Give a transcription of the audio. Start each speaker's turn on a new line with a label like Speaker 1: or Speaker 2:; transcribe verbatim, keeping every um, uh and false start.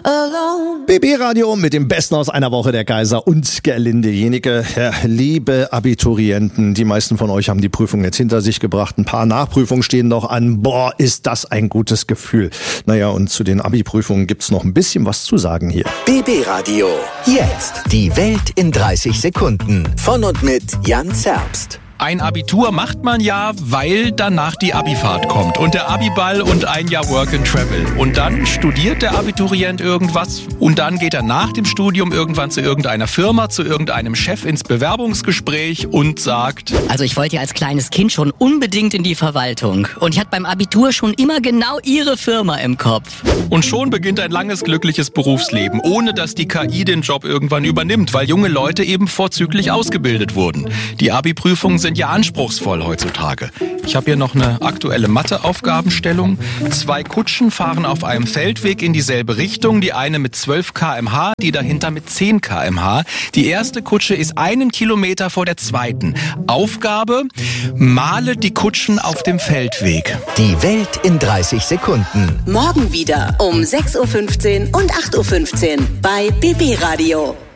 Speaker 1: alone.
Speaker 2: B B-Radio mit dem Besten aus einer Woche, der Kaiser und Gerlinde Jenike. Ja, liebe Abiturienten, die meisten von euch haben die Prüfung jetzt hinter sich gebracht. Ein paar Nachprüfungen stehen noch an. Boah, ist das ein gutes Gefühl. Naja, und zu den Abi-Prüfungen gibt's noch ein bisschen was zu sagen hier.
Speaker 3: B B-Radio. Jetzt die Welt in dreißig Sekunden. Von und mit Jan Zerbst.
Speaker 4: Ein Abitur macht man ja, weil danach die Abifahrt kommt und der Abiball und ein Jahr Work and Travel. Und dann studiert der Abiturient irgendwas und dann geht er nach dem Studium irgendwann zu irgendeiner Firma, zu irgendeinem Chef ins Bewerbungsgespräch und sagt:
Speaker 5: Also ich wollte ja als kleines Kind schon unbedingt in die Verwaltung und ich hatte beim Abitur schon immer genau Ihre Firma im Kopf.
Speaker 4: Und schon beginnt ein langes, glückliches Berufsleben, ohne dass die K I den Job irgendwann übernimmt, weil junge Leute eben vorzüglich ausgebildet wurden. Die Abi-Prüfungen sind ja anspruchsvoll heutzutage. Ich habe hier noch eine aktuelle Mathe-Aufgabenstellung. Zwei Kutschen fahren auf einem Feldweg in dieselbe Richtung. Die eine mit zwölf Kilometer pro Stunde, die dahinter mit zehn Kilometer pro Stunde. Die erste Kutsche ist einen Kilometer vor der zweiten. Aufgabe: male die Kutschen auf dem Feldweg.
Speaker 3: Die Welt in dreißig Sekunden.
Speaker 1: Morgen wieder um sechs Uhr fünfzehn und acht Uhr fünfzehn bei B B Radio.